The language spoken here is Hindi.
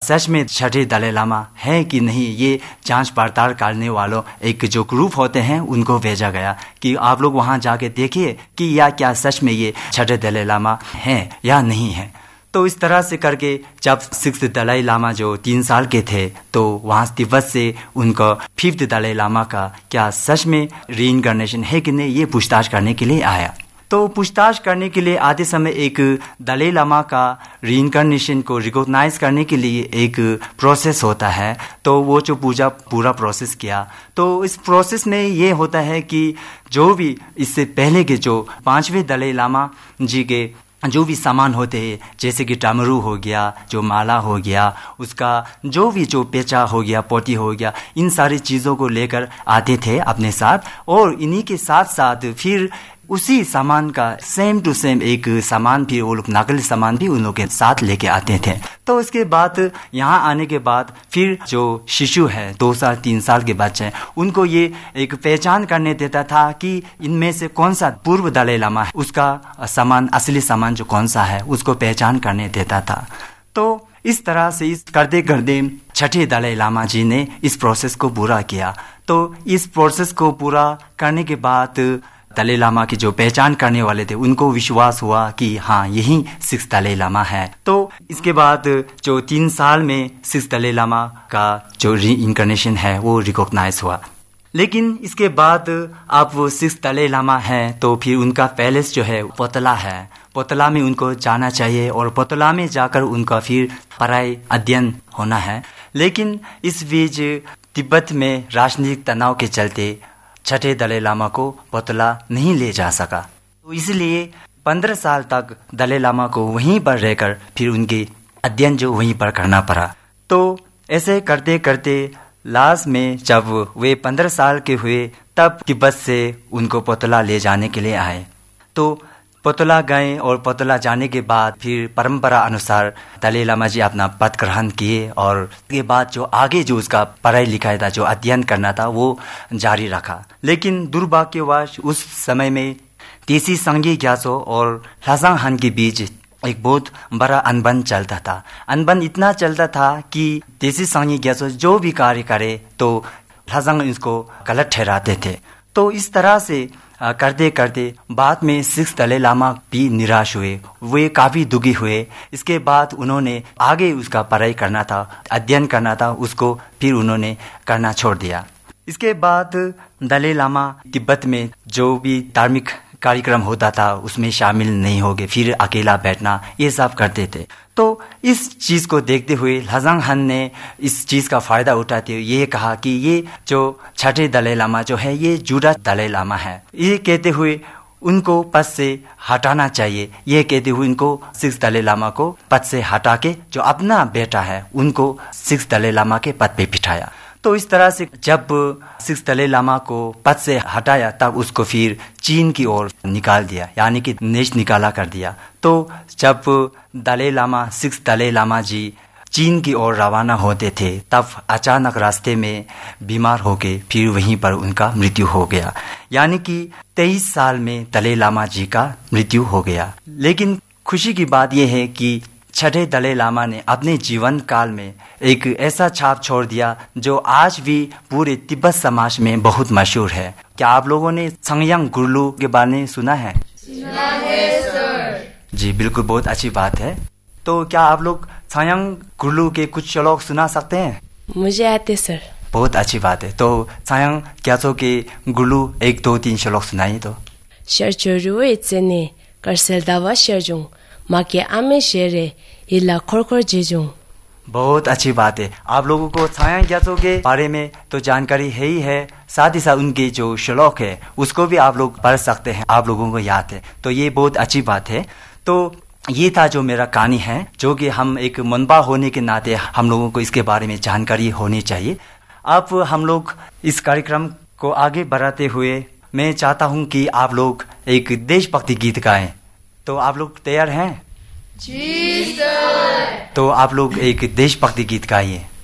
सच में छठे दलाई लामा है कि नहीं, ये जांच पड़ताल करने वालों एक जो ग्रुप होते हैं उनको भेजा गया कि आप लोग वहां जाके देखिए कि या क्या सच में ये छठे दलाई लामा है या नहीं है। तो इस तरह से करके जब 6th दलाई लामा जो 3 साल के थे तो वहाँ तिब्बत से उनको 5th दलाई लामा का क्या सच में रीइंकार्नेशन है कि नहीं, ये पूछताछ करने के लिए आया। तो पूछताछ करने के लिए आते समय एक दलाई लामा का रीइंकार्नेशन को रिकॉग्नाइज करने के लिए एक प्रोसेस होता है। तो वो जो पूरा प्रोसेस किया, तो इस प्रोसेस में ये होता है कि जो भी इससे पहले के जो 5वें दलाई लामा जी के जो भी सामान होते हैं, जैसे कि टामरू हो गया, जो माला हो गया, उसका जो भी जो पेचा हो गया, पोती हो गया, इन सारी चीज़ों को लेकर आते थे अपने साथ। और इन्हीं के साथ साथ फिर उसी सामान का सेम टू सेम एक सामान भी, वो लोग नकली सामान भी उन लोग के साथ लेके आते थे। तो उसके बाद यहाँ आने के बाद फिर जो शिशु है 2 साल 3 साल के बच्चे, उनको ये एक पहचान करने देता था कि इनमें से कौन सा पूर्व दलाई लामा है, उसका सामान, असली सामान जो कौन सा है उसको पहचान करने देता था। तो इस तरह से इस करते करते छठे दलाई लामा जी ने इस प्रोसेस को पूरा किया। तो इस प्रोसेस को पूरा करने के बाद दलाई लामा की जो पहचान करने वाले थे उनको विश्वास हुआ कि हाँ यही 6th दलाई लामा है। तो इसके बाद जो 3 साल में 6th दलाई लामा का जो रीइंकार्नेशन है वो रिकॉग्नाइज हुआ। लेकिन इसके बाद अब वो 6th दलाई लामा है तो फिर उनका पैलेस जो है पोतला है, पोतला में उनको जाना चाहिए और पोतला में जाकर उनका फिर पढ़ाई अध्ययन होना है। लेकिन इस बीच तिब्बत में राजनीतिक तनाव के चलते छठे दलाई लामा को पोतला नहीं ले जा सका। तो इसलिए 15 साल तक दलाई लामा को वहीं पर रहकर फिर उनके अध्ययन जो वहीं पर करना पड़ा। तो ऐसे करते करते लास्ट में जब वे 15 साल के हुए तब तिब्बत से उनको पोतला ले जाने के लिए आए। तो पोतला गए और पोतला जाने के बाद फिर परंपरा अनुसार दलाई लामा जी अपना पद ग्रहण किए और उसके बाद जो आगे जो उसका पढ़ाई लिखाई था, जो अध्ययन करना था, वो जारी रखा। लेकिन दुर्भाग्यवश उस समय में तेसी संगी ग्यासो और ल्हासांग हान के बीच एक बहुत बड़ा अनबन चलता था। अनबन इतना चलता था कि तेसी संगी ग्यासो जो भी कार्य करे तो ल्हासांग इसको गलत ठहराते थे। तो इस तरह से करते करते बाद में 6th दलाई लामा भी निराश हुए, वे काफ़ी दुखी हुए। इसके बाद उन्होंने आगे उसका पढ़ाई करना था, अध्ययन करना था, उसको फिर उन्होंने करना छोड़ दिया। इसके बाद दलाई लामा तिब्बत में जो भी धार्मिक कार्यक्रम होता था उसमें शामिल नहीं हो गए, फिर अकेला बैठना ये सब करते थे। तो इस चीज़ को देखते हुए ल्हासांग हान ने इस चीज़ का फ़ायदा उठाते हुए ये कहा कि ये जो छठे दलाई लामा जो है ये जुड़ा दलाई लामा है, ये कहते हुए उनको पद से हटाना चाहिए। ये कहते हुए उनको 6th दलाई लामा को पद से हटा के जो अपना बेटा है उनको 6th दलाई लामा के पद पे बिठाया। तो इस तरह से जब 6th दलाई लामा को पद से हटाया तब उसको फिर चीन की ओर निकाल दिया, यानी कि नेश निकाला कर दिया। तो जब दलाई लामा 6th दलाई लामा जी चीन की ओर रवाना होते थे तब अचानक रास्ते में बीमार हो गए, फिर वहीं पर उनका मृत्यु हो गया। यानी कि 23 साल में दलाई लामा जी का मृत्यु हो गया। लेकिन खुशी की बात यह है कि छठे दलाई लामा ने अपने जीवन काल में एक ऐसा छाप छोड़ दिया जो आज भी पूरे तिब्बत समाज में बहुत मशहूर है। क्या आप लोगों ने संगयांग गुरलू के बारे में सुना है? सुना है सर। जी बिल्कुल, बहुत अच्छी बात है। तो क्या आप लोग संगयांग गुरलू के कुछ श्लोक सुना सकते हैं? मुझे आते सर। बहुत अच्छी बात है। तो संगयांग ग्यासो के गुरलू 1 2 3 श्लोक सुनाइए तो। शर्चुरु इत्सेने करसेलदावा शर्जुंग माके आमे शेरे इला खोरखोर जेजुंग। बहुत अच्छी बात है। आप लोगों को संगयांग ग्यासो के बारे में तो जानकारी है ही है, साथ ही साथ उनके जो श्लोक है उसको भी आप लोग पढ़ सकते हैं, आप लोगों को याद है, तो ये बहुत अच्छी बात है। तो ये था जो मेरा कहानी है, जो कि हम एक मनबा होने के नाते हम लोगों को इसके बारे में जानकारी होनी चाहिए। अब हम लोग इस कार्यक्रम को आगे बढ़ाते हुए मैं चाहता हूँ कि आप लोग एक देशभक्ति गीत गाएं। तो आप लोग तैयार हैं? जी सर। तो आप लोग एक देशभक्ति गीत गाइए।